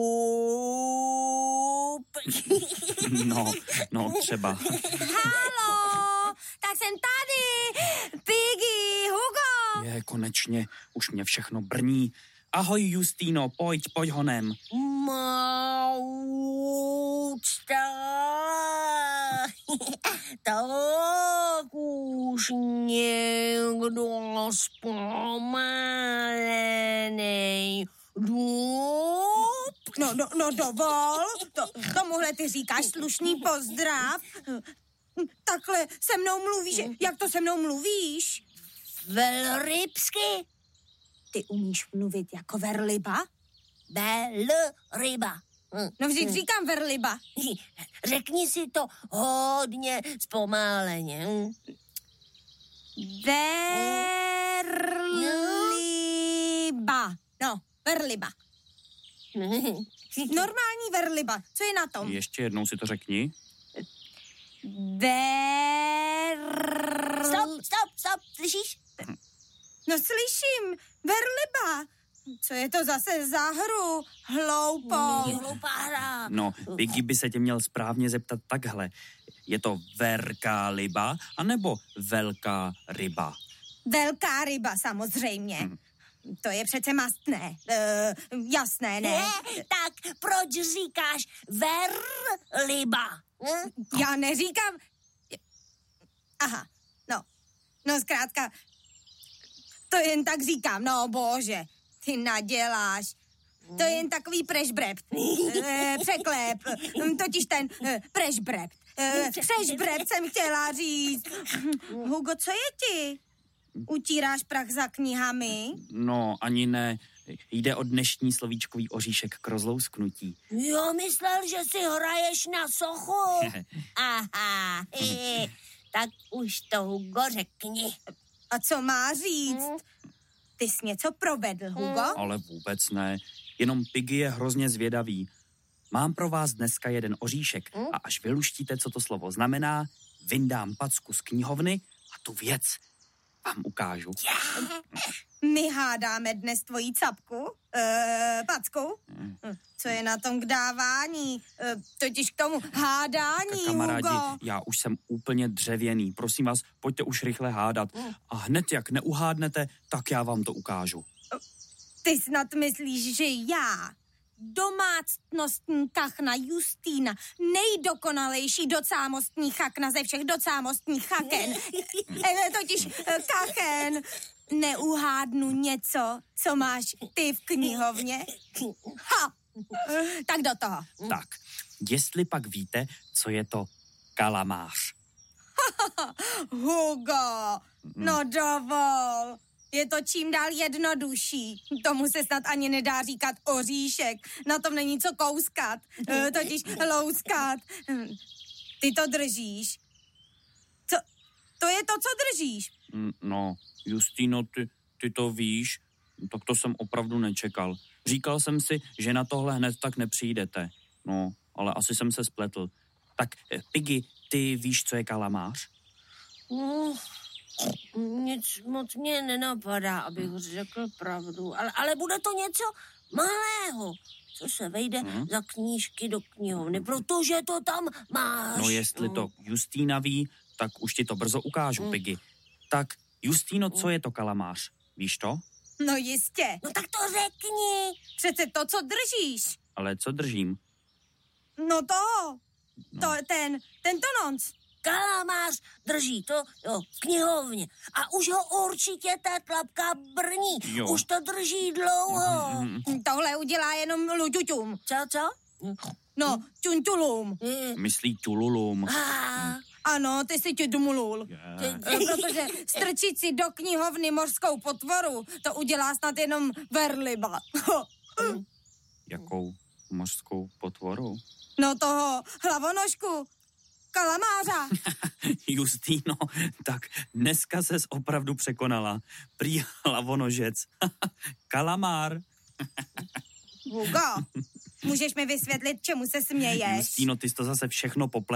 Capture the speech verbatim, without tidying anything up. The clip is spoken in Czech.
No, no třeba. Halo, tak jsem tady. Piggy, Hugo. Je, konečně, už mě všechno brní. Ahoj, Justino, pojď, pojď honem. Moučta. Tak už někdo zpomalenej dub. No, no, no, dovol. To, tomuhle ty říkáš slušný pozdrav. Takhle se mnou mluvíš. Jak to se mnou mluvíš? Velrybsky. Ty umíš mluvit jako verliba? Velryba. No vždyť říkám verliba. Řekni si to hodně zpomáleně. Verliba. No, verliba. Normální verliba. Co je na tom? Ještě jednou si to řekni. Ver... Stop, stop, stop, slyšíš? No slyším, verliba. Co je to zase za hru? Hloupou. Hloupá hra. No, Piggy by se tě měl správně zeptat takhle. Je to verká liba, anebo velká ryba? Velká ryba, samozřejmě. Hm. To je přece mastné. E, jasné, ne? ne? Tak proč říkáš verliba? Hm? Já neříkám... Aha, no. No zkrátka, to jen tak říkám, no bože. Ty naděláš. To je jen takový prešbrept. E, překlep. Totiž ten e, prešbrept. E, přešbrept jsem chtěla říct. Hugo, co je ti? Utíráš prach za knihami? No, ani ne. Jde o dnešní slovíčkový oříšek k rozlousknutí. Jo, myslel, že si hraješ na sochu. Aha, tak už to, Hugo, řekni. A co má říct? Hmm. Ty jsi něco provedl, Hugo? Hmm. Ale vůbec ne. Jenom Piggy je hrozně zvědavý. Mám pro vás dneska jeden oříšek hmm. a až vyluštíte, co to slovo znamená, vyndám packu z knihovny a tu věc vám ukážu. Yeah. My hádáme dnes tvojí capku, e, packu. Hmm. Co je na tom k dávání? E, totiž k tomu hádání, Kamarádi, Hugo. Já už jsem úplně dřevěný. Prosím vás, pojďte už rychle hádat. A hned jak neuhádnete, tak já vám to ukážu. Ty snad myslíš, že já, domácnostní kachna Justína, nejdokonalejší docámostní chakna ze všech docámostních chaken, e, totiž kachen, neuhádnu něco, co máš ty v knihovně? Ha! Tak do toho. Tak, jestli pak víte, co je to kalamář. Hugo, no dovol. Je to čím dál jednodušší. Tomu se snad ani nedá říkat oříšek. Na tom není co kouskat. E, totiž louskat. Ty to držíš. Co? To je to, co držíš. No, Justino, ty, ty to víš? Tak to jsem opravdu nečekal. Říkal jsem si, že na tohle hned tak nepřijdete. No, ale asi jsem se spletl. Tak, Piggy, ty víš, co je kalamář? Mm. Nic moc mě nenapadá, abych řekl pravdu, ale, ale bude to něco malého, co se vejde hmm? za knížky do knihovny, protože to tam máš. No jestli to Justína ví, tak už ti to brzo ukážu, hmm. Piggy. Tak, Justino, co je to kalamář? Víš to? No jistě. No tak to řekni. Přece to, co držíš. Ale co držím? No to, no. to ten, tento nonc. Kalamář drží to, jo, v knihovně. A už ho určitě ta tlapka brní. Jo. Už to drží dlouho. Mm-hmm. Tohle udělá jenom luďuťum. Co, co? No, čuntulum. Myslí čululum. Ah. Ano, ty si čudumulul. Yeah. Protože strčit si do knihovny mořskou potvoru, to udělá snad jenom verliba. Jakou mořskou potvoru? No toho hlavonožku. Kalamářa. Justino, tak dneska ses opravdu překonala. Prý hlavonožec. Kalamár. Hugo, můžeš mi vysvětlit, čemu se směješ? Justino, ty jsi to zase všechno popletla.